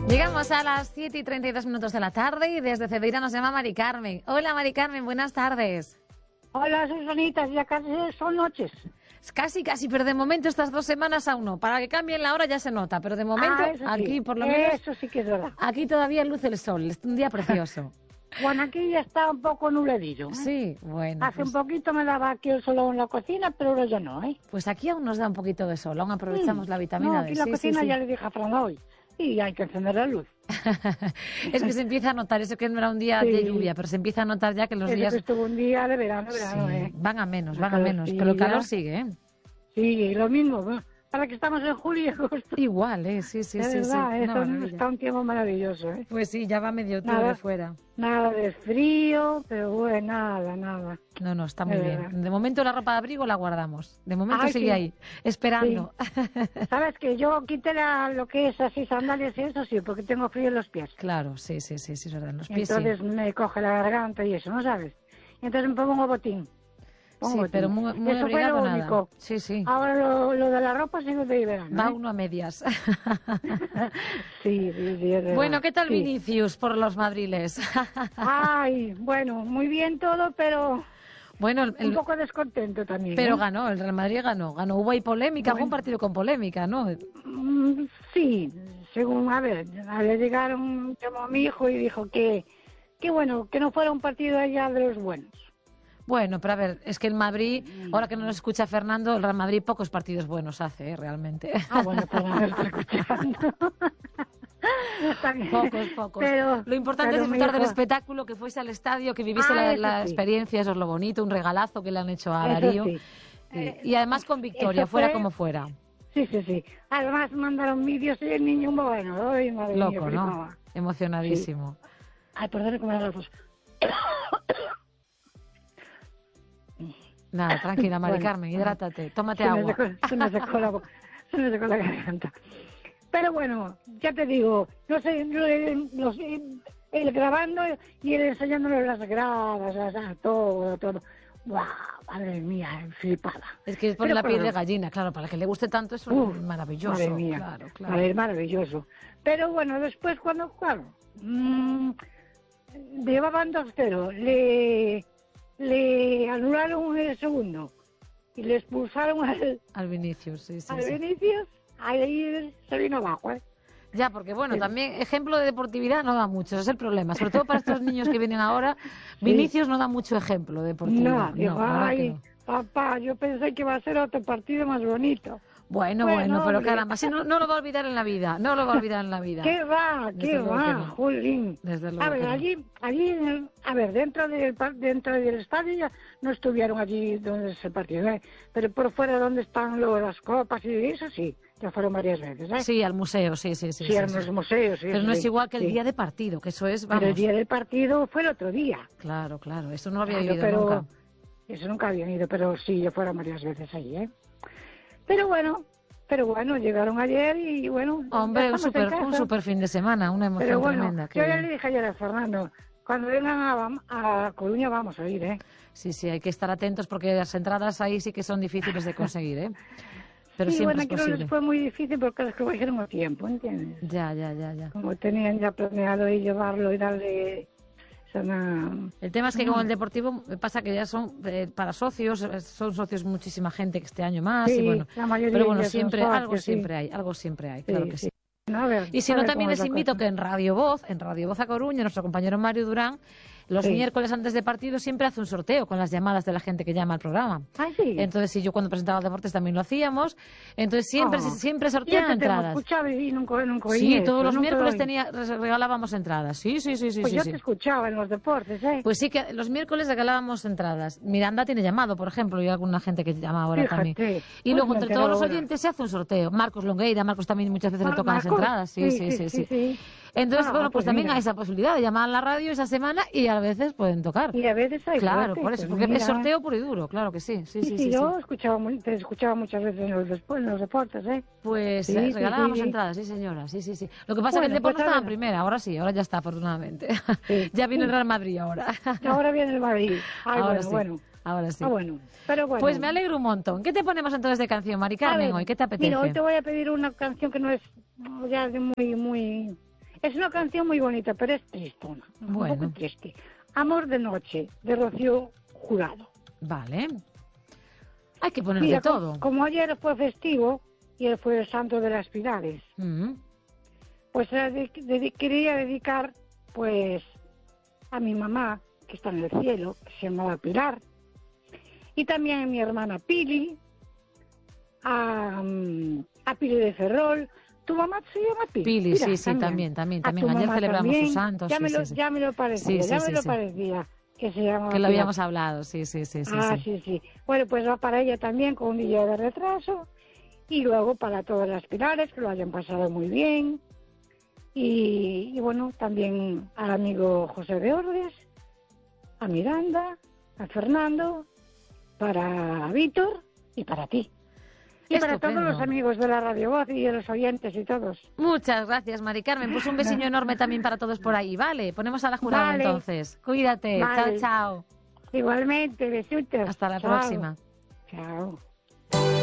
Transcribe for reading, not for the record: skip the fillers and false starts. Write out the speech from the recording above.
Llegamos a las 7:32 de la tarde y desde Cedeira nos llama Mari Carmen. Hola Mari Carmen, buenas tardes. Hola Susanitas, ya casi son noches. Casi, pero de momento estas 2 semanas aún no. Para que cambien la hora ya se nota, pero de momento aquí sí. por lo menos... Eso sí que es verdad. Aquí todavía luce el sol, es un día precioso. Bueno, aquí ya está un poco nubladillo. Sí, bueno. Hace un poquito me daba aquí el sol en la cocina, pero ahora ya no, ¿eh? Pues aquí aún nos da un poquito de sol, aún aprovechamos la vitamina D. Aquí la cocina ya le dije a Fran hoy. Y hay que encender la luz. Es que se empieza a notar, eso que no era un día de lluvia, pero se empiza a notar ya que los días... Que estuvo un día de verano, Van a menos, pero el calor sigue, ¿eh? Sí, lo mismo, ¿no? Para que estamos en julio y agosto. Igual, sí. Verdad, eso está un tiempo maravilloso, ¿eh? Pues sí, ya va medio todo de fuera. Nada de frío, pero bueno, nada. No, está muy bien. De momento la ropa de abrigo la guardamos. De momento sigue ahí, esperando. Sí. Sabes que yo quité lo que es así sandalias y eso sí, porque tengo frío en los pies. Claro, sí, es verdad, en los pies entonces me coge la garganta y eso, ¿no sabes? Entonces me pongo un botín. Pero muy eso abrigado fue lo nada. único. Sí. Ahora lo de la ropa sigue de verano. Va uno a medias. Sí, es verdad. Bueno, ¿qué tal Vinicius por los madriles? Ay, bueno, muy bien todo, pero... Bueno, un poco descontento también. Pero ganó, el Real Madrid ganó. Hubo ahí polémica, fue un partido con polémica, ¿no? Sí, según, le llegaron, llamó a mi hijo y dijo que bueno, que no fuera un partido allá de los buenos. Bueno, pero a ver, es que el Madrid, ahora que no nos escucha Fernando, el Real Madrid pocos partidos buenos hace, realmente. Bueno, pues no me está escuchando. Pocos. Pero lo importante es disfrutar del espectáculo, que fuese al estadio, que viviese la experiencia, eso es lo bonito, un regalazo que le han hecho a Darío. Sí. Y además con victoria, fuera como fuera. Sí. Además mandaron vídeos y el niño, bueno, loco, ¿no? Emocionadísimo. Sí. Ay, perdón que me da la tos. Nada, tranquila, Mari Carmen, hidrátate, tómate agua. Se me secó la garganta. Pero bueno, ya te digo, no sé, él grabando y él enseñándole las gradas, todo. ¡Guau! Madre mía, flipada. Es que es por la piel de gallina, claro, para que le guste tanto es maravilloso. Madre mía, claro. Es maravilloso. Pero bueno, después cuando, llevaban 2-0, le anularon el segundo y le expulsaron al Vinicius, sí. Vinicius, ahí se vino abajo, ¿eh? Ya, porque bueno, también ejemplo de deportividad no da mucho, ese es el problema. Sobre todo para estos niños que vienen ahora, Vinicius no da mucho ejemplo de deportividad. No, papá, yo pensé que iba a ser otro partido más bonito. Bueno, pero caramba, si no lo va a olvidar en la vida, ¿Qué va, Jolín? Desde luego. A ver, allí, dentro del estadio ya no estuvieron allí donde es el partido, ¿eh? Pero por fuera donde están las copas y eso sí, ya fueron varias veces, ¿eh? Sí, al museo, sí. Sí, a los museos, sí. Pero no es igual que el día de partido, que eso es, vamos. Pero el día del partido fue el otro día. Claro, eso no lo había ido nunca. Eso nunca había ido, pero sí, ya fueron varias veces allí, ¿eh? Pero bueno, llegaron ayer y bueno... Hombre, un super fin de semana, una emoción tremenda. Yo ya le dije ayer a Fernando, cuando vengan a Coruña vamos a ir, ¿eh? Sí, hay que estar atentos porque las entradas ahí sí que son difíciles de conseguir, ¿eh? Pero sí, siempre bueno, es posible. que les fue muy difícil porque les cogieron a tiempo, ¿entiendes? Ya. Como tenían ya planeado y llevarlo y darle... El tema es que con el Deportivo pasa que ya son para socios, son socios muchísima gente que este año más, sí, y bueno, pero bueno, siempre socios, algo siempre hay, claro que sí. Y si no, también les invito que en Radio Voz a Coruña, nuestro compañero Mario Durán, los miércoles antes de partido siempre hace un sorteo con las llamadas de la gente que llama al programa. Sí. Entonces, yo cuando presentaba deportes también lo hacíamos. Entonces, siempre sortean entradas. Y nunca sí, todos los miércoles regalábamos entradas. Sí. Pues yo te escuchaba en los deportes, ¿eh? Pues sí, que los miércoles regalábamos entradas. Miranda tiene llamado, por ejemplo, y alguna gente que llama ahora también. Y luego, entre todos los oyentes, se hace un sorteo. Marcos Longueira, Marcos también muchas veces le tocan las entradas. Sí. Entonces, pues también hay esa posibilidad de llamar a la radio esa semana y a veces pueden tocar. Y a veces hay claro, por eso, porque es sorteo puro y duro, claro que sí. Sí, yo te escuchaba muchas veces en los deportes, ¿eh? Pues regalábamos entradas, sí señora, sí. Lo que pasa es que el deporte estaba en primera, ahora ya está, afortunadamente. Ya viene el Real Madrid ahora. Ahora viene el Madrid. Ahora sí. Pero bueno. Pues me alegro un montón. ¿Qué te ponemos entonces de canción, Mari Carmen, hoy? ¿Qué te apetece? Mira, hoy te voy a pedir una canción que no es ya de muy... Es una canción muy bonita, pero es triste, un poco triste. Amor de noche, de Rocío Jurado. Vale. Hay que poner de todo. Como ayer fue festivo y él fue el santo de las Pilares, pues quería dedicar pues a mi mamá, que está en el cielo, que se llamaba Pilar, y también a mi hermana Pili, a Pili de Ferrol. ¿Tu mamá se llama Pili? Pili, sí, también. Ayer celebramos su santo. Ya me lo parecía. Que se llama que lo habíamos hablado, sí. Sí. Bueno, pues va para ella también con un día de retraso, y luego para todas las Pilares, que lo hayan pasado muy bien, y bueno, también al amigo José de Ordes, a Miranda, a Fernando, para Víctor y para ti. Y para todos los amigos de la Radio Voz y de los oyentes y todos. Muchas gracias, Mari Carmen. Pues un besiño enorme también para todos por ahí, ¿vale? Ponemos a la jurada entonces. Cuídate. Chao. Igualmente, besitos. Hasta la próxima. Chao.